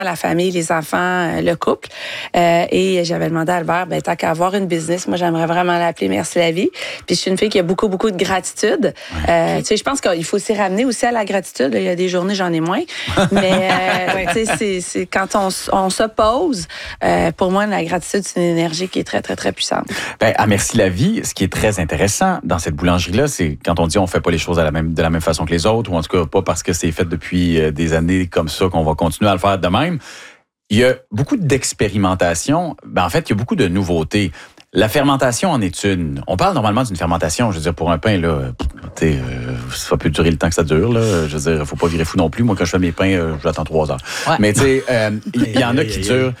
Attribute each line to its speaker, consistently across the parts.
Speaker 1: la famille, les enfants, le couple. Et j'avais demandé à Albert, tant qu'à avoir une business, moi, j'aimerais vraiment l'appeler Merci la vie. Puis je suis une fille qui a beaucoup, beaucoup de gratitude. Je pense qu'il faut s'y ramener aussi à la gratitude. Il y a des journées, j'en ai moins. Mais c'est quand on s'oppose, pour moi, la gratitude, c'est une énergie qui est très, très, très puissante.
Speaker 2: À Merci la vie, ce qui est très intéressant dans cette boulangerie-là, c'est quand on dit on fait pas les choses de la même façon que les autres, ou en tout cas pas parce que c'est fait depuis des années comme ça qu'on va continuer à le faire de même. Il y a beaucoup d'expérimentation. En fait, il y a beaucoup de nouveautés. La fermentation en est une. On parle normalement d'une fermentation, je veux dire, pour un pain, là, ça peut durer le temps que ça dure, là. Je veux dire, faut pas virer fou non plus. Moi, quand je fais mes pains, j'attends 3 heures. Ouais. Mais tu sais, il y en a qui durent,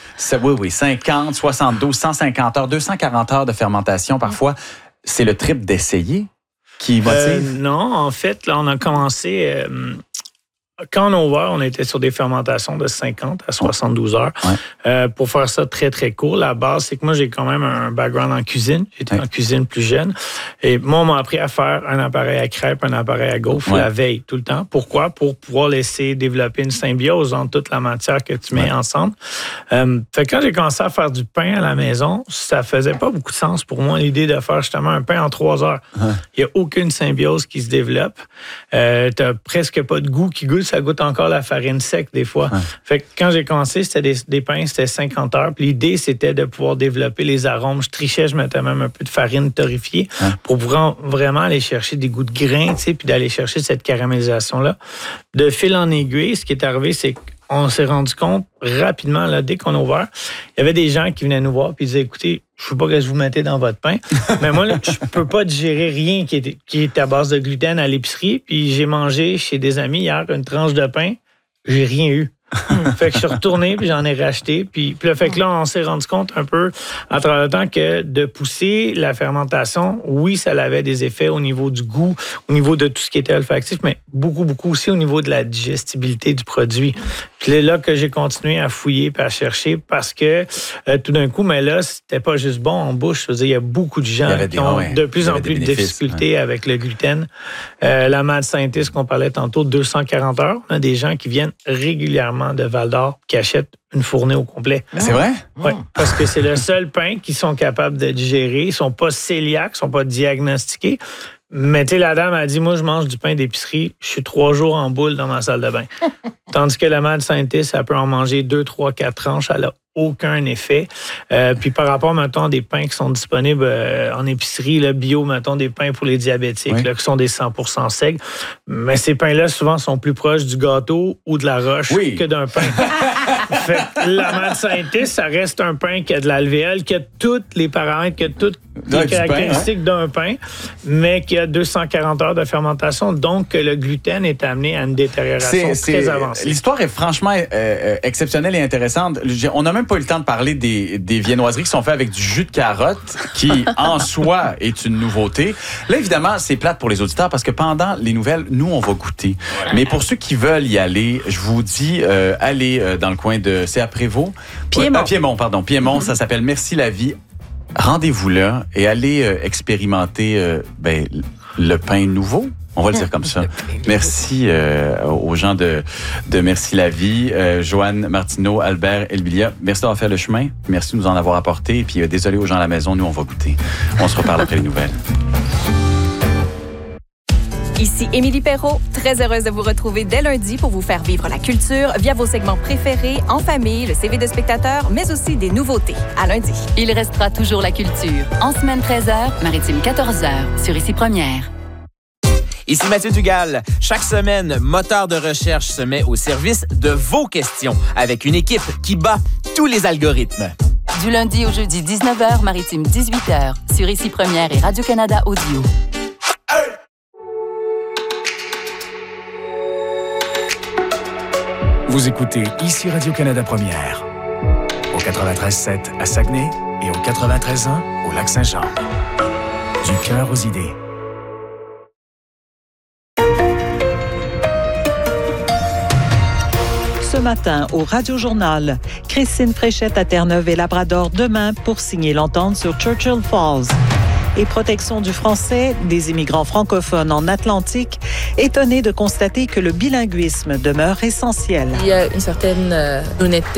Speaker 2: 50, 72, 150 heures, 240 heures de fermentation parfois. C'est le trip d'essayer qui motive?
Speaker 3: Non, en fait, là, on a commencé... Quand on a ouvert, on était sur des fermentations de 50 à 72 heures. Ouais. Pour faire ça très, très court, la base, c'est que moi, j'ai quand même un background en cuisine. J'étais en cuisine plus jeune. Et moi, on m'a appris à faire un appareil à crêpes, un appareil à gaufres la veille, tout le temps. Pourquoi? Pour pouvoir laisser développer une symbiose entre toute la matière que tu mets ensemble. Fait que quand j'ai commencé à faire du pain à la maison, ça faisait pas beaucoup de sens pour moi, l'idée de faire justement un pain en 3 heures. Il n'y a aucune symbiose qui se développe. T'as presque pas de goût qui goûte. Ça goûte encore la farine sec des fois. Fait que quand j'ai commencé, c'était des pains, c'était 50 heures. Puis l'idée, c'était de pouvoir développer les arômes. Je trichais, je mettais même un peu de farine torréfiée pour vraiment aller chercher des goûts de grains, tu sais, puis d'aller chercher cette caramélisation-là. De fil en aiguille, ce qui est arrivé, c'est qu'on s'est rendu compte rapidement, là, dès qu'on a ouvert, il y avait des gens qui venaient nous voir puis ils disaient, écoutez, je ne sais pas ce que vous mettez dans votre pain, mais moi, là, je ne peux pas digérer rien qui est à base de gluten à l'épicerie. Puis j'ai mangé chez des amis hier une tranche de pain, j'ai rien eu. Fait que je suis retourné, puis j'en ai racheté. Puis le fait que là, on s'est rendu compte un peu, à travers le temps, que de pousser la fermentation, oui, ça avait des effets au niveau du goût, au niveau de tout ce qui était olfactif, mais beaucoup, beaucoup aussi au niveau de la digestibilité du produit. Puis c'est là que j'ai continué à fouiller et à chercher parce que tout d'un coup, mais là, c'était pas juste bon en bouche. Je veux dire, il y a beaucoup de gens qui ont de plus en plus de difficultés avec le gluten. La Mad Scientist qu'on parlait tantôt, 240 heures, on a des gens qui viennent régulièrement de Val-d'Or qui achètent une fournée au complet.
Speaker 2: C'est vrai?
Speaker 3: Oui, parce que c'est le seul pain qu'ils sont capables de digérer. Ils ne sont pas cœliaques, ils ne sont pas diagnostiqués. Mais tu sais, la dame a dit, moi, je mange du pain d'épicerie, je suis 3 jours en boule dans ma salle de bain. Tandis que la Mad Scientist, elle peut en manger 2, 3, 4 tranches, elle n'a aucun effet. Puis par rapport, mettons, des pains qui sont disponibles en épicerie, là, bio, mettons, des pains pour les diabétiques, là, qui sont des 100% secs. Mais ces pains-là, souvent, sont plus proches du gâteau ou de la roche que d'un pain. Fait que la Mad Scientist, ça reste un pain qui a de l'alvéole, qui a tous les paramètres, qui a toutes les caractéristiques d'un pain, mais qui a 240 heures de fermentation, donc le gluten est amené à une détérioration très avancée.
Speaker 2: L'histoire est franchement exceptionnelle et intéressante. On n'a même pas eu le temps de parler des viennoiseries qui sont faites avec du jus de carotte, qui en soi est une nouveauté. Là, évidemment, c'est plate pour les auditeurs parce que pendant les nouvelles, nous, on va goûter. Mais pour ceux qui veulent y aller, je vous dis, allez dans le coin de... C'est à Prévost? Piémont, ça s'appelle Merci la vie. Rendez-vous là et allez expérimenter le pain nouveau. On va le dire comme ça. Merci aux gens de Merci la vie, Joanne Martineau, Albert Elbilia. Merci d'avoir fait le chemin. Merci de nous en avoir apporté. Et puis désolé aux gens à la maison, nous on va goûter. On se reparle après les nouvelles.
Speaker 4: Ici Émilie Perrault, très heureuse de vous retrouver dès lundi pour vous faire vivre la culture via vos segments préférés, en famille, le CV de spectateurs, mais aussi des nouveautés. À lundi.
Speaker 5: Il restera toujours la culture. En semaine 13h, maritime 14h, sur Ici Première.
Speaker 6: Ici Mathieu Dugal. Chaque semaine, Moteur de recherche se met au service de vos questions avec une équipe qui bat tous les algorithmes.
Speaker 5: Du lundi au jeudi 19h, maritime 18h, sur Ici Première et Radio-Canada Audio.
Speaker 7: Vous écoutez Ici Radio-Canada Première, au 93.7 à Saguenay et au 93.1 au Lac-Saint-Jean. Du cœur aux idées.
Speaker 8: Ce matin, au Radio-Journal, Christine Fréchette à Terre-Neuve et Labrador demain pour signer l'entente sur Churchill Falls. Et protection du français des immigrants francophones en Atlantique, étonnés de constater que le bilinguisme demeure essentiel.
Speaker 9: Il y a une certaine honnêteté